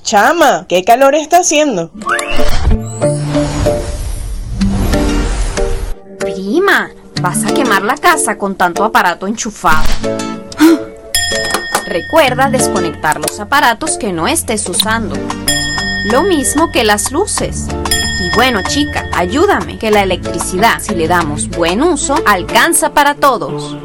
Chama, ¿qué calor está haciendo? Prima, vas a quemar la casa con tanto aparato enchufado. Recuerda desconectar los aparatos que no estés usando. Lo mismo que las luces. Y bueno, chica, ayúdame, que la electricidad, si le damos buen uso, alcanza para todos.